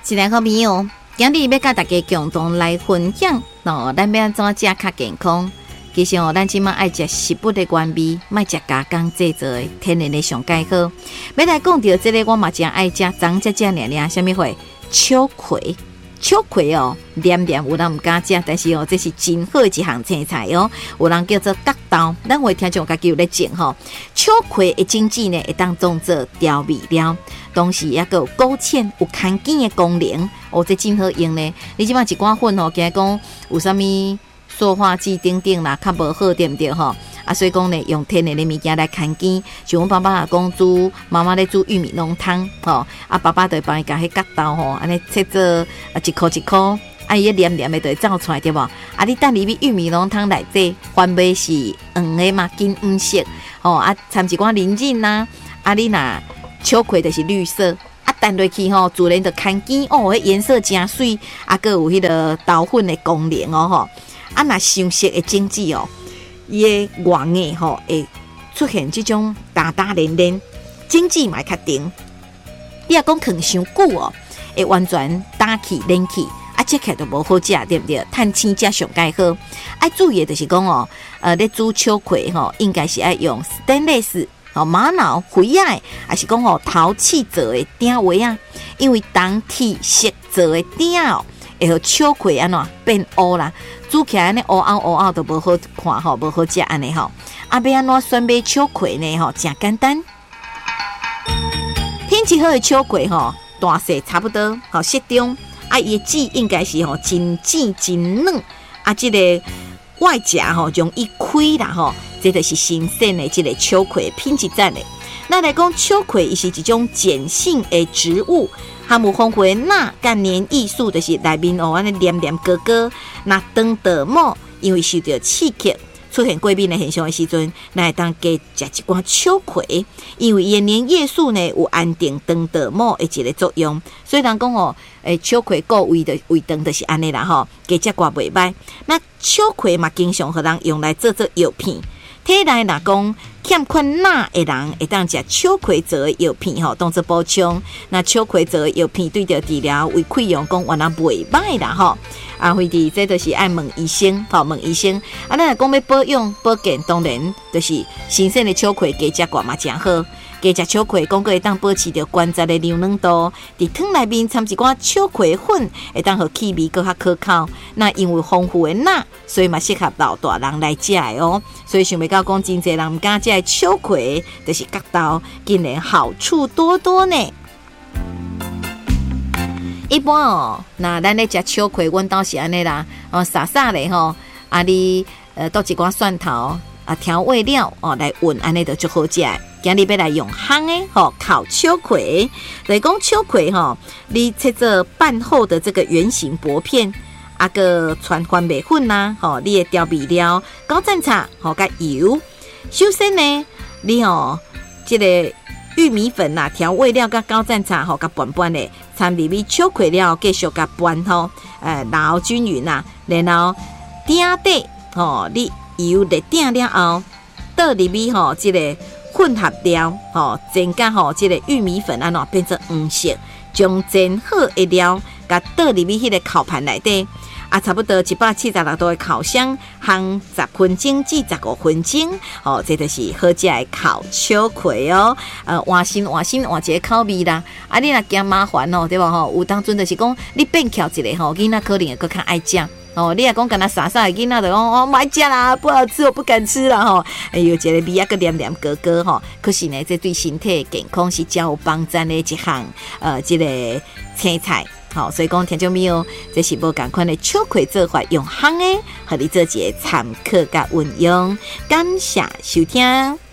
亲爱好朋友，今日要甲大家共同来分享，咱要安怎食较健康？其实咱即马爱食食物的原味，莫食加工制造的天然的上介好。要来讲到这个，我嘛真爱食，昨食俩，什么货？秋葵。秋葵哦，黏黏有人唔敢食，但是哦，这是真好一项青菜哦。有人叫做角豆，咱会听众家己有咧种吼。秋葵的种子呢，会当当做调味料，同时也个有勾芡、有看见的功能。哦，这真好用呢。你即摆一寡粉吼，惊讲有啥物塑化剂等等啦，较无好对不对吼？啊，所以讲呢，用天然的物件来看见，像阮爸爸也讲煮妈妈咧煮玉米浓汤吼，啊，爸爸就会帮伊甲迄角豆吼，安尼切做一颗一颗，啊，伊黏黏的就会走出来对无？啊，你等入去玉米浓汤内底，番麦是黄的嘛，金黄色，吼啊，掺一寡菱仁呐，啊，你若秋葵就是绿色。啊，淡落去吼，自然就看见哦，迄颜色真水，啊，佮有迄个豆粉的功能哦吼，啊，若相色的种子哦。伊的原叶吼会出现这种大大连连，种子嘛较长。你若讲放伤久哦，会完全打起连起，啊，食起来就无好食，对不对？趁青食上介好。爱注意的就是讲哦，咧煮秋葵吼，应该是爱用 stainless 吼玛瑙灰仔，还是讲吼陶器做的鼎位啊？因为当铁色做的鼎哦，会互秋葵安怎变乌啦。煮起来安尼乌凹都无好看吼，无好食安尼吼。啊，要安怎选买秋葵呢？吼，真简单。天气好的秋葵吼，大小差不多，吼适中。啊，伊的籽应该是吼真尖真嫩。啊，这个外夹吼容易开啦吼，这就是新鲜的这个秋葵品质赞的。那来讲秋葵，伊是一种碱性的植物。含有丰富的钠、跟黏液素，就是内面哦，安尼黏黏哥哥。那当豆膜因为受到刺激，出现过敏的现象的时阵，那会当加食一寡秋葵，因为伊的黏液素呢有安定当豆膜的一个作用。所以人讲哦，秋葵顾胃的胃肠就是安尼啦吼，加食寡袂歹。那秋葵嘛，经常互人用来做药片。体内若讲欠缺钠的人，会当食秋葵做的药片吼，当做补充。那秋葵做的药片对着治疗胃溃疡讲原来袂歹啦吼。啊，惠弟，这就是爱问医生，吼问医生。啊，咱若讲要保养保健，当然就是新鲜的秋葵加食寡嘛真好。加食秋葵，讲过会当保持着关节的柔软度。伫汤内面掺一寡秋葵粉，会当互气味更较可口。那因为丰富的钠，所以嘛适合老大人来食的哦。所以想袂到讲真侪人毋敢食秋葵，就是角豆，竟然好处多多呢。一般哦，那咱咧食秋葵，阮倒是安尼啦，撒咧吼，啊你倒一寡蒜头啊调味料哦来混，安尼就足好食。今日要来用烘的吼烤秋葵，来讲秋葵吼，你切做半厚的这个圆形薄片，啊个传番麦粉啦，吼你的调味料高赞茶吼加油。首先呢，你吼这个玉米粉啦、调味料甲高赞茶吼甲拌拌的，掺入去秋葵了，继续甲拌吼，揉均匀啦，然后鼎底吼你油来鼎了后，倒入去吼这个混合料吼，煎甲吼这个玉米粉安怎变成黄色，将煎好的料甲倒入去迄个烤盘内底。啊，差不多176度的烤箱，烘10分钟至15分钟，哦，这就是好食的烤秋葵哦。换新换一个口味啦。啊，你若惊麻烦哦，对吧？吼，有当阵就是讲你变巧一个吼，囡仔可能会更较爱食。哦，你若讲干那傻傻的囡仔就讲哦，买食啦，不好吃，我不敢吃啦吼。有一个味啊个黏黏哥哥吼，可是呢，这对身体健康是较有帮助的一项这个青菜。好，所以讲听众朋友，这是无同款的秋葵做法，用烘的，和你做一个参考甲运用。感谢收听。